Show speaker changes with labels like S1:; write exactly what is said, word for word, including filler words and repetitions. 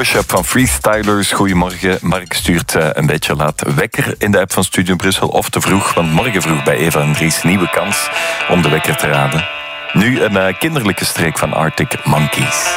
S1: Push-up van Freestylers. Goedemorgen. Mark stuurt uh, een beetje laat wekker in de app van Studio Brussel. Of te vroeg, want morgen vroeg bij Eva en Dries nieuwe kans om de wekker te raden. Nu een uh, kinderlijke streek van Arctic Monkeys.